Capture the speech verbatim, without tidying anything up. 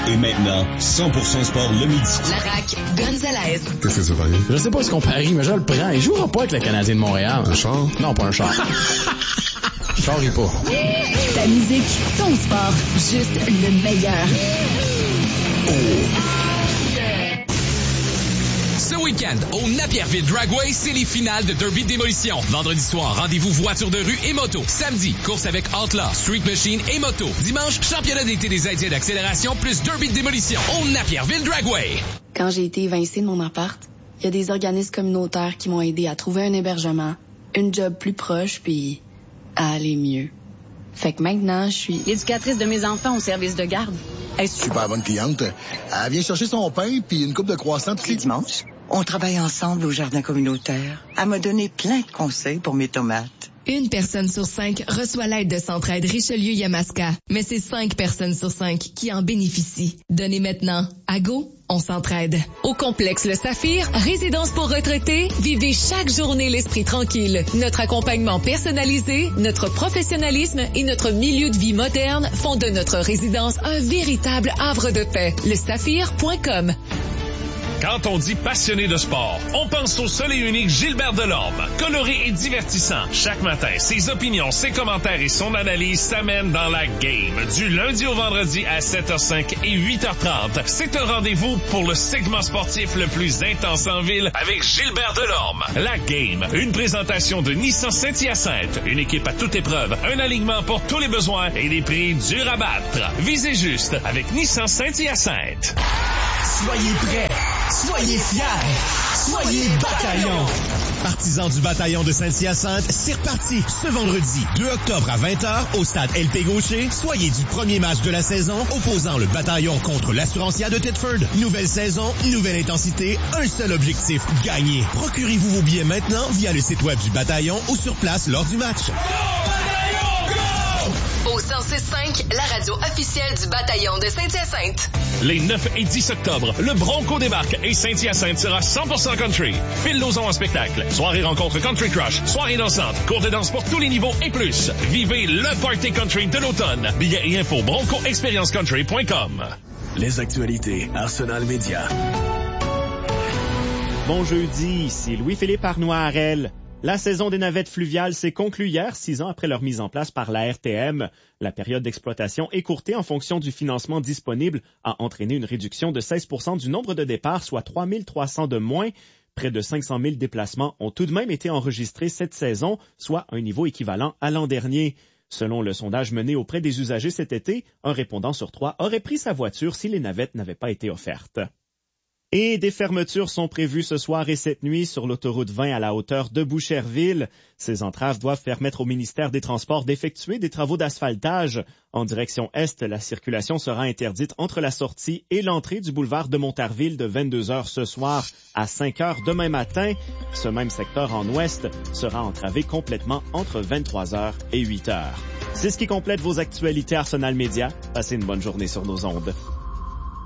Et maintenant, cent pour cent sport le midi. Larac, Gonzalez. Qu'est-ce que c'est, Paris? Je sais pas ce qu'on parie, mais je le prends. Il jouera pas avec le Canadien de Montréal. Un char? Non, pas un char. Charrie pas. Ta musique, ton sport, juste le meilleur. Ce week-end, au Napierville Dragway, c'est les finales de Derby de démolition. Vendredi soir, rendez-vous voitures de rue et moto. Samedi, course avec Outlaw, Street Machine et moto. Dimanche, championnat d'été des Indiens d'accélération plus Derby de démolition au Napierville Dragway. Quand j'ai été évincée de mon appart, il y a des organismes communautaires qui m'ont aidé à trouver un hébergement, une job plus proche, puis à aller mieux. Fait que maintenant, je suis l'éducatrice de mes enfants au service de garde. Est-ce... Super bonne cliente. Elle vient chercher son pain puis une coupe de croissants tous les dimanches. On travaille ensemble au jardin communautaire. Elle m'a donné plein de conseils pour mes tomates. Une personne sur cinq reçoit l'aide de Centraide Richelieu-Yamaska, mais c'est cinq personnes sur cinq qui en bénéficient. Donnez maintenant. À Go, on s'entraide. Au complexe Le Saphir, résidence pour retraités, vivez chaque journée l'esprit tranquille. Notre accompagnement personnalisé, notre professionnalisme et notre milieu de vie moderne font de notre résidence un véritable havre de paix. le saphir point com. Quand on dit passionné de sport, on pense au seul et unique Gilbert Delorme. Coloré et divertissant, chaque matin, ses opinions, ses commentaires et son analyse s'amènent dans la game. Du lundi au vendredi à sept heures cinq et huit heures trente. C'est un rendez-vous pour le segment sportif le plus intense en ville avec Gilbert Delorme. La game, une présentation de Nissan Saint-Hyacinthe. Une équipe à toute épreuve, un alignement pour tous les besoins et des prix durs à battre. Visez juste avec Nissan Saint-Hyacinthe. Soyez prêts, soyez fiers, soyez bataillon. Partisans du bataillon de Saint-Hyacinthe, c'est reparti ce vendredi deux octobre à vingt heures au stade L P Gaucher. Soyez du premier match de la saison opposant le bataillon contre l'Assurancia de Thetford. Nouvelle saison, nouvelle intensité, un seul objectif, gagner. Procurez-vous vos billets maintenant via le site web du bataillon ou sur place lors du match. Au cent six cinq, la radio officielle du bataillon de Saint-Hyacinthe. Les neuf et dix octobre, le Bronco débarque et Saint-Hyacinthe sera cent pour cent country. Phil Lauzon en spectacle. Soirée rencontre Country Crush, soirée dansante, cours de danse pour tous les niveaux et plus. Vivez le party country de l'automne. Billets et infos bronco experience country point com. Les actualités Arsenal Média. Bon jeudi, ici Louis-Philippe Arnois-Harel. La saison des navettes fluviales s'est conclue hier, six ans après leur mise en place par la R T M. La période d'exploitation écourtée en fonction du financement disponible a entraîné une réduction de seize pour cent du nombre de départs, soit trois mille trois cents de moins. Près de cinq cent mille déplacements ont tout de même été enregistrés cette saison, soit un niveau équivalent à l'an dernier. Selon le sondage mené auprès des usagers cet été, un répondant sur trois aurait pris sa voiture si les navettes n'avaient pas été offertes. Et des fermetures sont prévues ce soir et cette nuit sur l'autoroute vingt à la hauteur de Boucherville. Ces entraves doivent permettre au ministère des Transports d'effectuer des travaux d'asphaltage. En direction est, la circulation sera interdite entre la sortie et l'entrée du boulevard de Montarville de vingt-deux heures ce soir à cinq heures demain matin. Ce même secteur en ouest sera entravé complètement entre vingt-trois heures et huit heures. C'est ce qui complète vos actualités Arsenal Média. Passez une bonne journée sur nos ondes.